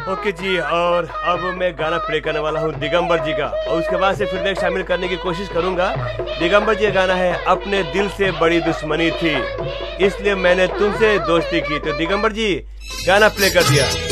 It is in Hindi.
ओके जी, और अब मैं गाना प्ले करने वाला हूँ दिगंबर जी का, और उसके बाद से फीडबैक शामिल करने की कोशिश करूंगा। दिगंबर जी का गाना है अपने दिल से बड़ी दुश्मनी थी, इसलिए मैंने तुमसे दोस्ती की। तो दिगंबर जी गाना प्ले कर दिया।